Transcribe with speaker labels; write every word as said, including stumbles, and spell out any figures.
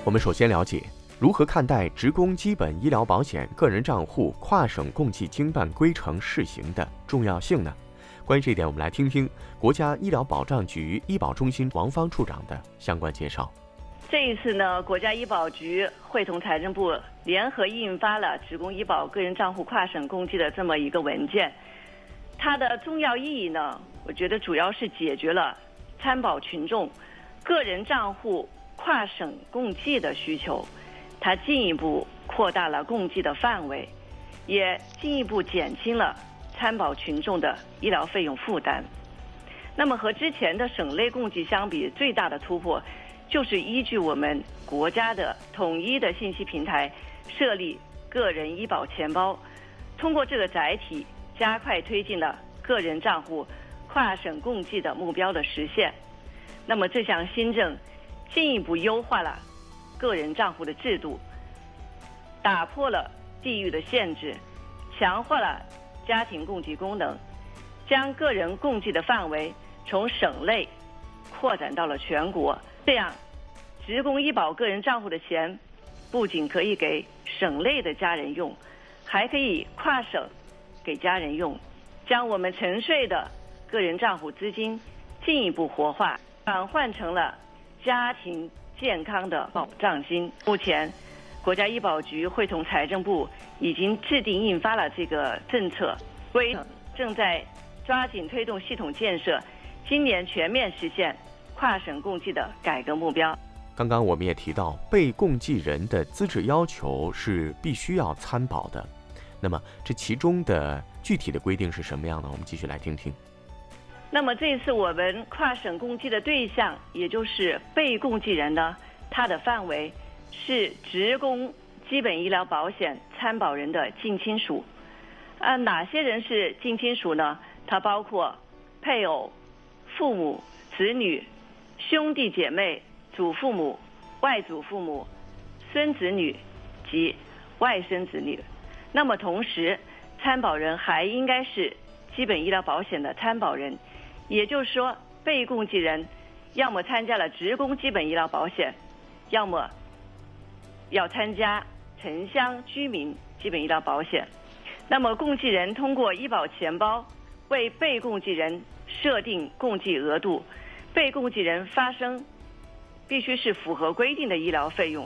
Speaker 1: 我们首先了解如何看待职工基本医疗保险个人账户跨省共计经办规程试行的重要性呢？关于这一点，我们来听听国家医疗保障局医保中心王芳处长的相关介绍。
Speaker 2: 这一次呢，国家医保局会同财政部联合印发了职工医保个人账户跨省共计的这么一个文件。它的重要意义呢，我觉得主要是解决了参保群众个人账户跨省共计的需求，它进一步扩大了共计的范围，也进一步减轻了参保群众的医疗费用负担。那么和之前的省内共计相比，最大的突破就是依据我们国家的统一的信息平台设立个人医保钱包，通过这个载体加快推进了个人账户跨省共计的目标的实现。那么这项新政进一步优化了个人账户的制度，打破了地域的限制，强化了家庭共计功能，将个人共计的范围从省内扩展到了全国。这样，职工医保个人账户的钱不仅可以给省内的家人用，还可以跨省给家人用，将我们沉睡的个人账户资金进一步活化，转换成了家庭健康的保障金。目前，国家医保局会同财政部已经制定印发了这个政策，规正在抓紧推动系统建设，今年全面实现跨省共计的改革目标。
Speaker 1: 刚刚我们也提到，被共计人的资质要求是必须要参保的。那么这其中的具体的规定是什么样呢？我们继续来听听。
Speaker 2: 那么这一次我们跨省共计的对象，也就是被共计人呢，它的范围是职工基本医疗保险参保人的近亲属。啊，哪些人是近亲属呢？它包括配偶、父母、子女、兄弟姐妹、祖父母、外祖父母、孙子女及外孙子女。那么同时，参保人还应该是基本医疗保险的参保人，也就是说，被共计人要么参加了职工基本医疗保险，要么要参加城乡居民基本医疗保险。那么共计人通过医保钱包为被共计人设定共计额度，被共计人发生必须是符合规定的医疗费用。